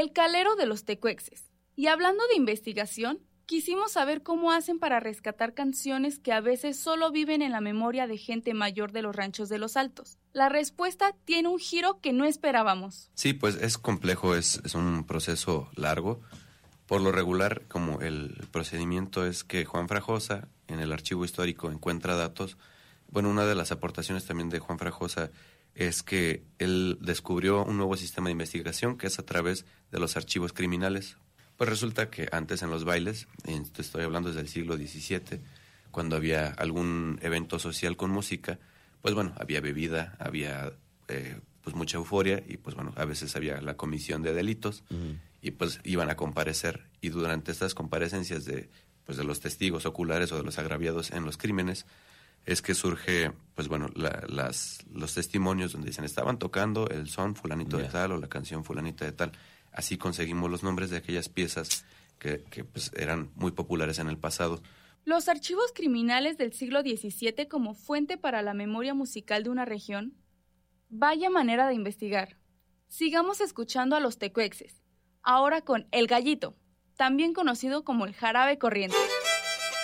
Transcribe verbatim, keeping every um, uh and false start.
El calero de los tecuexes. Y hablando de investigación, quisimos saber cómo hacen para rescatar canciones que a veces solo viven en la memoria de gente mayor de los ranchos de los Altos. La respuesta tiene un giro que no esperábamos. Sí, pues es complejo, es, es un proceso largo. Por lo regular, como el procedimiento es que Juan Frajosa en el archivo histórico encuentra datos. Bueno, una de las aportaciones también de Juan Frajosa es que él descubrió un nuevo sistema de investigación que es a través de los archivos criminales. Pues resulta que antes en los bailes, te estoy hablando desde el siglo diecisiete, cuando había algún evento social con música, pues bueno, había bebida, había eh, pues mucha euforia y pues bueno, a veces había la comisión de delitos uh-huh. y pues iban a comparecer y durante estas comparecencias de pues de los testigos oculares o de los agraviados en los crímenes es que surge pues bueno la, las los testimonios donde dicen estaban tocando el son fulanito yeah. de tal o la canción fulanita de tal. Así conseguimos los nombres de aquellas piezas que, que pues, eran muy populares en el pasado. Los archivos criminales del siglo diecisiete como fuente para la memoria musical de una región. Vaya manera de investigar. Sigamos escuchando a los tecuexes, ahora con El Gallito, también conocido como el jarabe corriente.